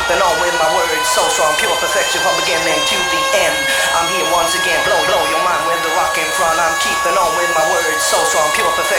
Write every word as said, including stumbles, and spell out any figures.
keeping on with my words so strong, pure perfection from beginning to the end. I'm here once again, blow, blow your mind with the rock in front. I'm keeping on with my words so strong, pure perfection.